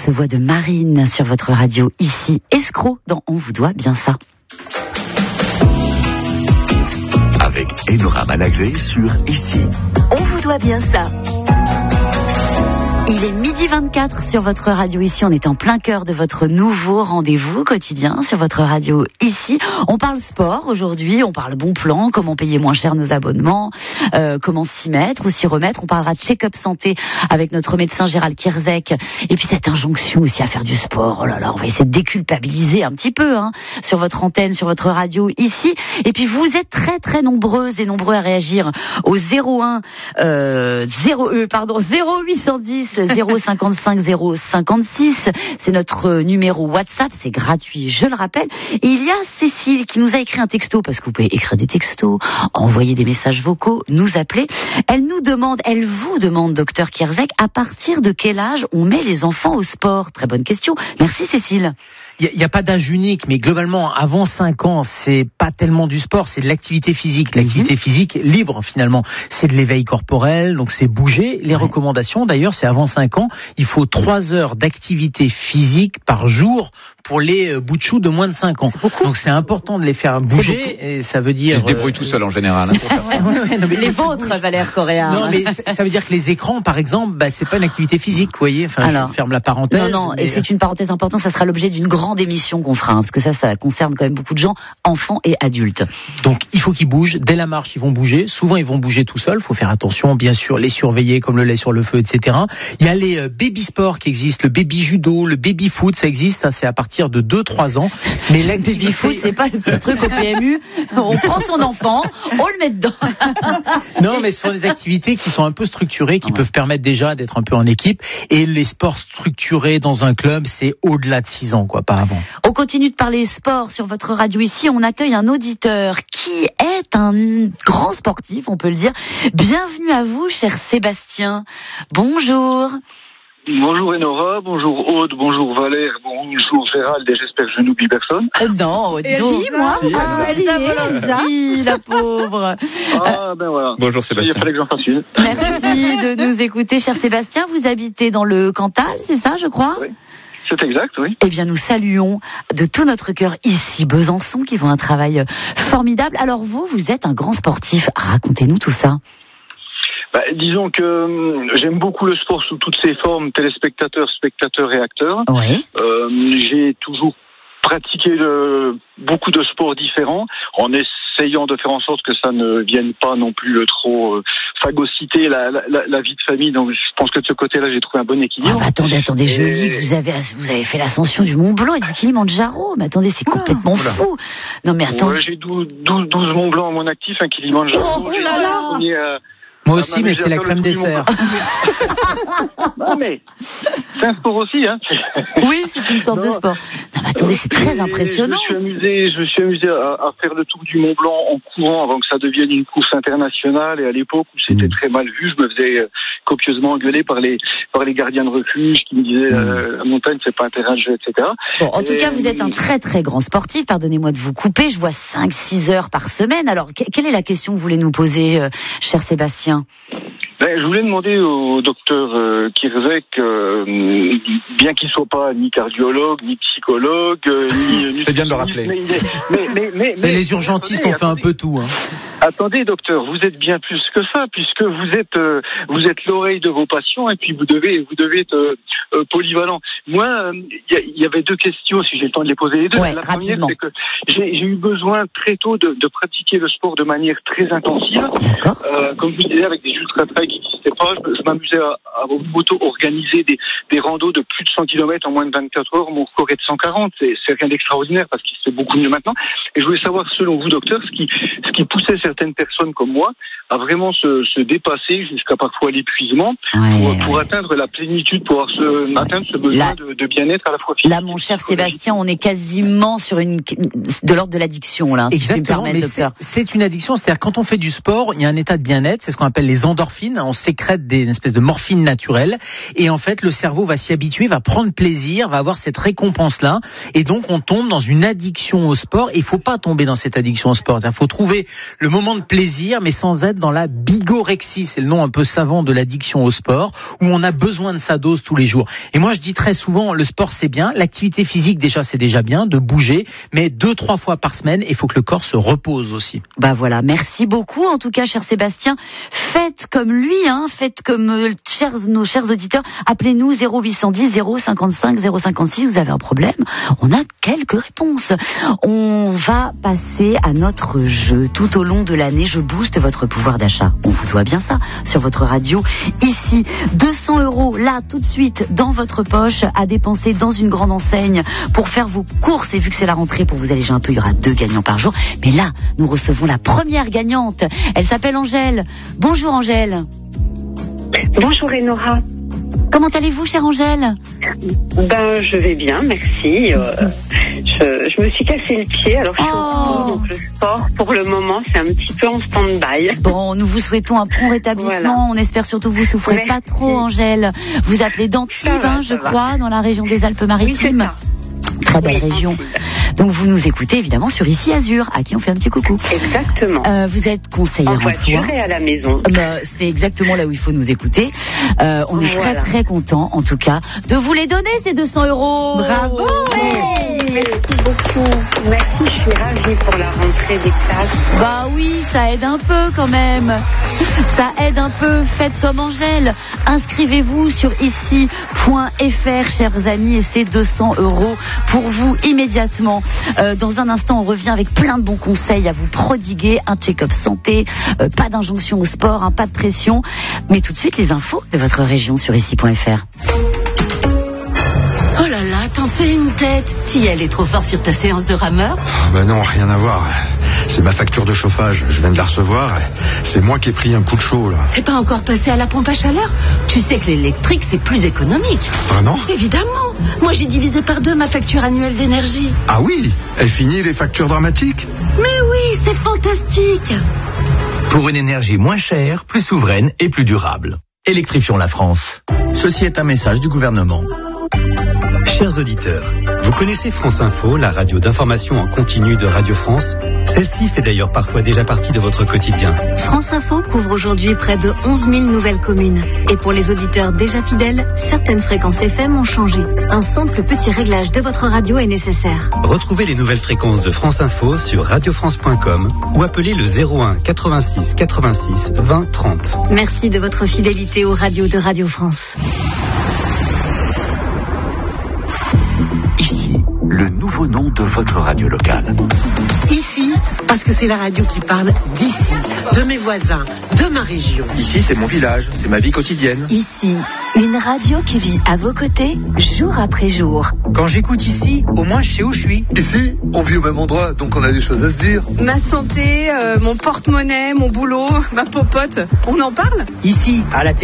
douce voix de Marine sur votre radio ici, Escroc dans On vous doit bien ça. Avec Enora Malagré sur Ici. On vous doit bien ça. Il est 12h24 sur votre radio ici. On est en plein cœur de votre nouveau rendez-vous quotidien sur votre radio ici. On parle sport aujourd'hui, on parle bon plan, comment payer moins cher nos abonnements, comment s'y mettre ou s'y remettre. On parlera de check-up santé avec notre médecin Gérald Kierzek. Et puis cette injonction aussi à faire du sport. Oh là là, on va essayer de déculpabiliser un petit peu sur votre antenne, sur votre radio ici. Et puis vous êtes très très nombreuses et nombreux à réagir au 0810 055 056, c'est notre numéro WhatsApp, c'est gratuit, je le rappelle. Et il y a Cécile qui nous a écrit un texto, parce que vous pouvez écrire des textos, envoyer des messages vocaux, nous appeler. Elle vous demande, docteur Kierzek, à partir de quel âge on met les enfants au sport? Très bonne question. Merci Cécile. Il n'y a pas d'âge unique, mais globalement, avant 5 ans, c'est pas tellement du sport, c'est de l'activité physique. L'activité physique libre, finalement. C'est de l'éveil corporel, donc c'est bouger. Les recommandations, d'ailleurs, c'est avant 5 ans, il faut 3 heures d'activité physique par jour pour les bouts de chou de moins de 5 ans. Donc c'est important de les faire bouger, et ça veut dire... Ils se débrouillent tout seuls en général. Pour faire ça. Les vôtres, Valère Correa. Non, mais ça veut dire que les écrans, par exemple, c'est pas une activité physique, vous voyez. Enfin, je ferme la parenthèse. Non, et c'est une parenthèse importante, ça sera l'objet d'une grande émission qu'on fera, parce que ça concerne quand même beaucoup de gens, enfants et adultes. Donc il faut qu'ils bougent. Dès la marche, ils vont bouger. Souvent, ils vont bouger tout seuls. Il faut faire attention, bien sûr, les surveiller comme le lait sur le feu, etc. Il y a les baby sports qui existent, le baby judo, le baby foot, ça existe. Ça, c'est à partir de 2-3 ans. Mais le baby foot, c'est pas le petit truc au PMU. On prend son enfant, on le met dedans. Non, mais ce sont des activités qui sont un peu structurées, qui peuvent permettre déjà d'être un peu en équipe. Et les sports structurés dans un club, c'est au-delà de 6 ans, pas avant. On continue de parler sport sur votre radio ici. On accueille un auditeur qui est un grand sportif, on peut le dire. Bienvenue à vous, cher Sébastien. Bonjour. Bonjour Enora, bonjour Aude, bonjour Valère, bonjour Gérald, et j'espère que je n'oublie personne. Non, moi. La pauvre. Ben voilà. Bonjour Sébastien. Il fallait que j'en fasse une. Merci de nous écouter, cher Sébastien. Vous habitez dans le Cantal, c'est ça, je crois? Oui. C'est exact, oui. Eh bien, nous saluons de tout notre cœur ici Besançon, qui font un travail formidable. Alors vous êtes un grand sportif. Racontez-nous tout ça. Disons que j'aime beaucoup le sport sous toutes ses formes, téléspectateurs, spectateurs et acteurs. Oui. J'ai toujours pratiqué beaucoup de sports différents, en essayant de faire en sorte que ça ne vienne pas non plus trop phagocyter la vie de famille. Donc je pense que de ce côté-là, j'ai trouvé un bon équilibre. Attendez, je lis que vous avez fait l'ascension du Mont Blanc et du Kilimandjaro. Mais attendez, c'est complètement fou. Non mais attends. J'ai 12 Mont Blanc à mon actif, un Kilimandjaro. Oh là là. Moi aussi, mais c'est la crème dessert. Non, mais c'est un sport aussi, Oui, c'est une sorte de sport. Non, mais attendez, c'est très impressionnant. Je me suis amusé à faire le tour du Mont Blanc en courant avant que ça devienne une course internationale. Et à l'époque où c'était très mal vu, je me faisais copieusement engueuler par les gardiens de refuge qui me disaient la montagne, c'est pas un terrain de jeu, etc. Bon, en tout cas, vous êtes un très très grand sportif. Pardonnez-moi de vous couper. Je vois 5-6 heures par semaine. Alors, quelle est la question que vous voulez nous poser, cher Sébastien? Je voulais demander au docteur Kierzek, bien qu'il soit pas ni cardiologue, ni psychologue, ni c'est bien de le rappeler. Mais les urgentistes ont fait un peu tout. Attendez, docteur, vous êtes bien plus que ça, puisque vous êtes l'oreille de vos patients, et puis vous devez être polyvalent. Moi, il y avait 2 questions, si j'ai le temps de les poser les deux. Ouais, la rapidement. première, c'est que j'ai eu besoin très tôt de pratiquer le sport de manière très intensive. Comme vous disiez, avec des ultra-trails qui n'existaient pas, je m'amusais à m'auto-organiser des randos de plus de 100 km en moins de 24 heures. Mon record est de 140. C'est rien d'extraordinaire parce qu'il se fait beaucoup mieux maintenant. Et je voulais savoir, selon vous, docteur, ce qui poussait certaines personnes comme moi à vraiment se dépasser jusqu'à parfois l'épuisement pour atteindre la plénitude, pour atteindre ce besoin de bien-être à la fois physique. Là, mon cher Sébastien, on est quasiment sur de l'ordre de l'addiction, là. Exactement, si mais c'est une addiction. C'est-à-dire, quand on fait du sport, il y a un état de bien-être. C'est ce qu'on appelle les endorphines. On sécrète une espèce de morphine naturelle. Et en fait, le cerveau va s'y habituer, va prendre plaisir, va avoir cette récompense-là. Et donc, on tombe dans une addiction au sport. Et il faut pas tomber dans cette addiction au sport. Il faut trouver le moment de plaisir, mais sans être dans la bigorexie. C'est le nom un peu savant de l'addiction au sport, où on a besoin de sa dose tous les jours. Et moi, je dis très souvent, souvent, le sport c'est bien, l'activité physique déjà c'est déjà bien, de bouger, mais 2-3 fois par semaine, il faut que le corps se repose aussi. Bah voilà, merci beaucoup en tout cas, cher Sébastien. Faites comme lui, faites comme nos chers auditeurs. Appelez-nous 0810 055 056. Vous avez un problème, on a quelques réponses. On va passer à notre jeu. Tout au long de l'année, je booste votre pouvoir d'achat. On vous doit bien ça sur votre radio. Ici, 200 € là tout de suite dans votre poche à dépenser dans une grande enseigne pour faire vos courses. Et vu que c'est la rentrée, pour vous alléger un peu, il y aura 2 gagnants par jour. Mais là, nous recevons la première gagnante. Elle s'appelle Angèle. Bonjour Angèle. Bonjour Enora. Comment allez-vous, chère Angèle? Je vais bien, merci. Je me suis cassé le pied, alors je suis au boulot, donc le sport, pour le moment, c'est un petit peu en stand-by. Bon, nous vous souhaitons un prompt rétablissement. Voilà. On espère surtout que vous souffrez pas trop, Angèle. Vous appelez d'Antibes, je crois, dans la région des Alpes-Maritimes. Oui, très belle région. Donc vous nous écoutez évidemment sur Ici Azur, à qui on fait un petit coucou. Exactement. Vous êtes conseillère en voiture et à la maison. C'est exactement là où il faut nous écouter. On est très très content en tout cas de vous les donner ces 200 €. Bravo. Merci beaucoup. Merci, je suis ravie pour la rentrée des classes. Bah oui, ça aide un peu quand même. Ça aide un peu. Faites comme Angèle. Inscrivez-vous sur ici.fr, chers amis, et c'est 200 € pour vous immédiatement. Dans un instant, on revient avec plein de bons conseils à vous prodiguer. Un check-up santé, pas d'injonction au sport, pas de pression. Mais tout de suite, les infos de votre région sur ici.fr. Oh là là, t'en fais une tête. Tiel est trop fort sur ta séance de rameur. Non, rien à voir. C'est ma facture de chauffage, je viens de la recevoir. C'est moi qui ai pris un coup de chaud, là. T'es pas encore passé à la pompe à chaleur? Tu sais que l'électrique, c'est plus économique. Vraiment? Évidemment. Moi, j'ai divisé par 2 ma facture annuelle d'énergie. Ah oui? Elle finit les factures dramatiques? Mais oui, c'est fantastique. Pour une énergie moins chère, plus souveraine et plus durable. Électrifions la France. Ceci est un message du gouvernement. Chers auditeurs, vous connaissez France Info, la radio d'information en continu de Radio France? Celle-ci fait d'ailleurs parfois déjà partie de votre quotidien. France Info couvre aujourd'hui près de 11 000 nouvelles communes. Et pour les auditeurs déjà fidèles, certaines fréquences FM ont changé. Un simple petit réglage de votre radio est nécessaire. Retrouvez les nouvelles fréquences de France Info sur radiofrance.com ou appelez le 01 86 86 20 30. Merci de votre fidélité aux radios de Radio France. Ici, le nouveau nom de votre radio locale. Ici, parce que c'est la radio qui parle d'ici, de mes voisins, de ma région. Ici, c'est mon village, c'est ma vie quotidienne. Ici, une radio qui vit à vos côtés, jour après jour. Quand j'écoute ici, au moins je sais où je suis. Ici, on vit au même endroit, donc on a des choses à se dire. Ma santé, mon porte-monnaie, mon boulot, ma popote, on en parle? Ici, à la télé.